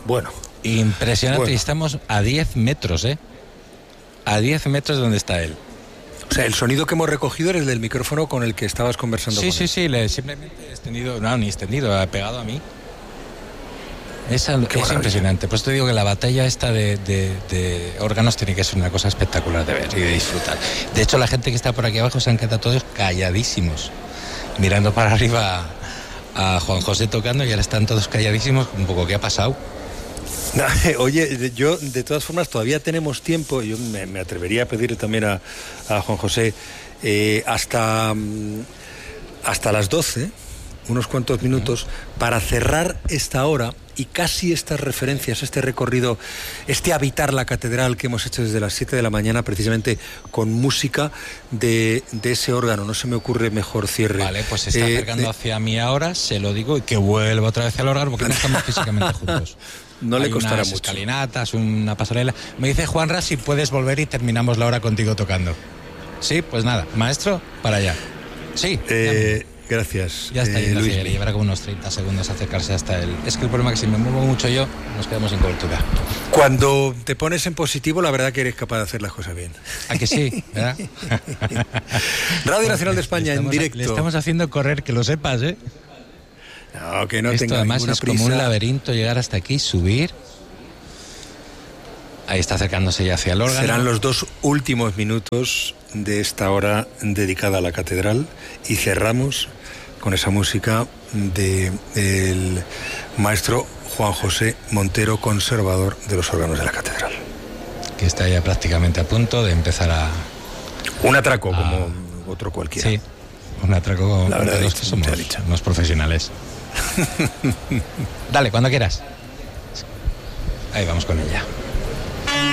Bueno. Impresionante. Bueno. Y estamos a 10 metros, ¿eh? A 10 metros de donde está él. O sea, el sonido que hemos recogido es el del micrófono con el que estabas conversando con él. Sí, simplemente he extendido, no, ni extendido, ha pegado a mí. Es impresionante. Pues te digo que la batalla esta de órganos tiene que ser una cosa espectacular de ver y de disfrutar. De hecho, la gente que está por aquí abajo se han quedado todos calladísimos, mirando para arriba a Juan José tocando, y ahora están todos calladísimos, un poco, ¿qué ha pasado? Oye, yo de todas formas todavía tenemos tiempo. Yo me atrevería a pedir también a Juan José hasta las 12, unos cuantos minutos, para cerrar esta hora y casi estas referencias, este recorrido, este habitar la catedral que hemos hecho desde las 7 de la mañana, precisamente con música de ese órgano. No se me ocurre mejor cierre. Vale, pues se está acercando hacia mí ahora, se lo digo, y que vuelva otra vez al órgano, porque no estamos físicamente juntos. No le costará unas mucho. Escalinatas, una pasarela. Me dice Juanra si puedes volver y terminamos la hora contigo tocando. Sí, pues nada, maestro, para allá. Sí. Gracias. Ya está yendo, Luis. le llevará como unos 30 segundos acercarse hasta él. Es que el problema es que si me muevo mucho yo, nos quedamos sin cobertura. Cuando te pones en positivo, la verdad que eres capaz de hacer las cosas bien. ¿A que sí? ¿Verdad? Radio Nacional de España en directo. Le estamos haciendo correr, que lo sepas, ¿eh? No, que no Esto tenga además ninguna es prisa. como un laberinto llegar hasta aquí, subir. Ahí está acercándose ya hacia el órgano. Serán los 2 últimos minutos de esta hora dedicada a la catedral y cerramos con esa música del maestro Juan José Montero, conservador de los órganos de la catedral. Que está ya prácticamente a punto de empezar a... Un atraco como otro cualquiera. Sí, un atraco la verdad, de los que somos unos profesionales. Dale, cuando quieras. Ahí vamos con ella.